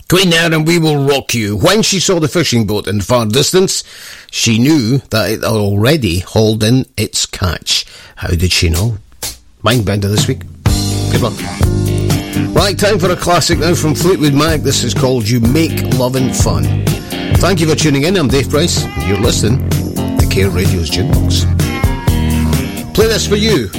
Queen there and We Will Rock You. When she saw the fishing boat in the far distance, she knew that it had already hauled in its catch. How did she know? Mind bender this week. Good luck. Right, time for a classic now from Fleetwood Mac. This is called You Make Lovin' Fun. Thank you for tuning in. I'm Dave Price. You're listening to Care Radio's Jukebox. Play this for you.